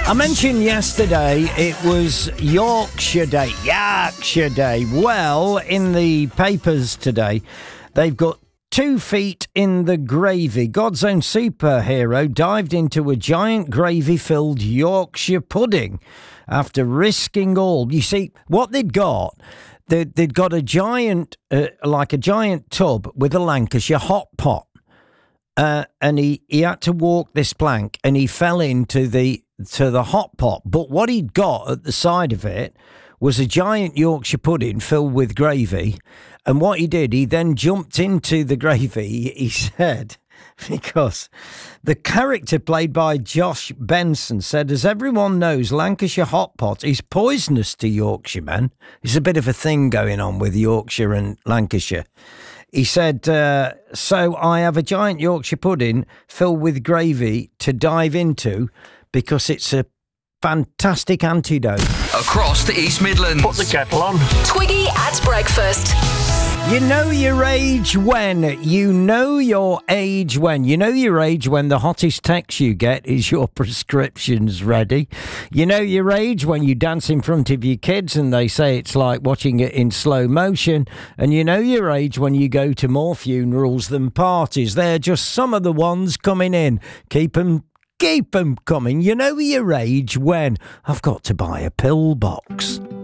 I mentioned yesterday it was Yorkshire Day. Yorkshire Day. Well, in the papers today, they've got 2 feet in the gravy. God's own superhero dived into a giant gravy-filled Yorkshire pudding after risking all. You see, what they'd got a giant, like a giant tub with a Lancashire hot pot. And he had to walk this plank and he fell into the hot pot. But what he'd got at the side of it was a giant Yorkshire pudding filled with gravy. And what he did, he then jumped into the gravy, he said, because the character played by Josh Benson said, as everyone knows, Lancashire hot pot is poisonous to Yorkshiremen. There's a bit of a thing going on with Yorkshire and Lancashire. He said, so I have a giant Yorkshire pudding filled with gravy to dive into because it's a fantastic antidote. Across the East Midlands. Put the kettle on. Twiggy at breakfast. You know your age when. You know your age when. You know your age when the hottest text you get is your prescription's ready. You know your age when you dance in front of your kids and they say it's like watching it in slow motion. And you know your age when you go to more funerals than parties. They're just some of the ones coming in. Keep 'em coming. You know your age when. I've got to buy a pill box.